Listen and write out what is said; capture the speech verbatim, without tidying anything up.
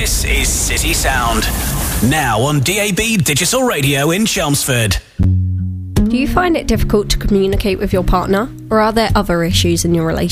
This is City Sound. Now on D A B Digital Radio in Chelmsford. Do you find it difficult to communicate with your partner, or are there other issues in your relationship?